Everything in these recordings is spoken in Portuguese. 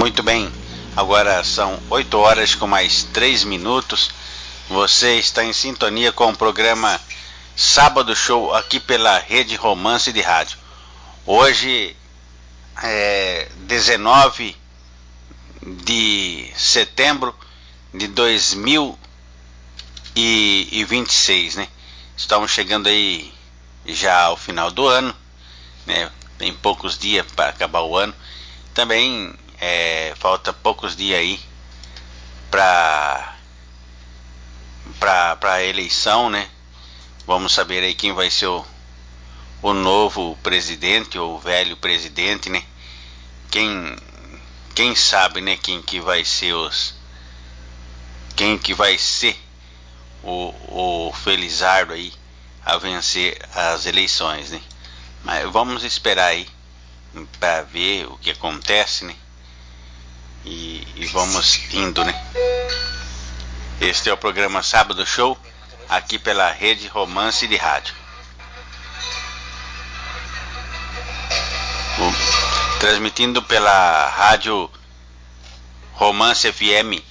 Muito bem, agora são 8 horas com mais 3 minutos. Você está em sintonia com o programa Sábado Show aqui pela Rede Romance de Rádio. Hoje é 19 de setembro de 2026, né? Estamos chegando aí já ao final do ano, né? Tem poucos dias para acabar o ano. Também falta poucos dias aí para a eleição, né? Vamos saber aí quem vai ser o novo presidente ou o velho presidente, né? Quem sabe, né? Quem que vai ser o felizardo aí a vencer as eleições, né? Mas vamos esperar aí para ver o que acontece, né? E vamos indo, né? Este é o programa Sábado Show aqui pela Rede Romance de Rádio. Transmitindo pela Rádio Romance FM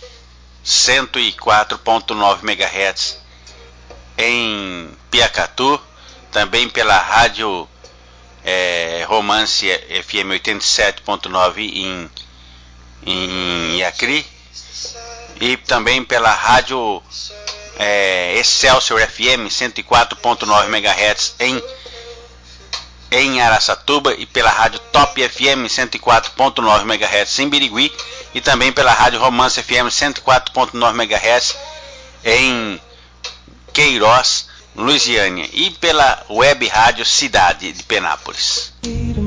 104.9 MHz em Piacatu, também pela Rádio Romance FM 87.9 em Iacri, e também pela Rádio Excelsior FM 104.9 MHz em Araçatuba, e pela Rádio Top FM 104.9 MHz em Birigui, e também pela Rádio Romance FM 104.9 MHz em Queiroz, Luisiânia, e pela Web Rádio Cidade de Penápolis.